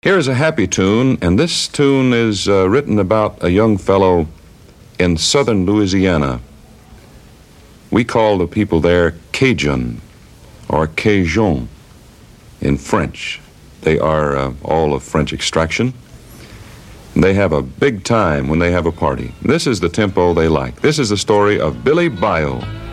Here is a happy tune, and this tune is written about a young fellow in southern Louisiana. We call the people there Cajun or Cajun in French. They are all of French extraction. They have a big time when they have a party. This is the tempo they like. This is the story of Billy Bayou.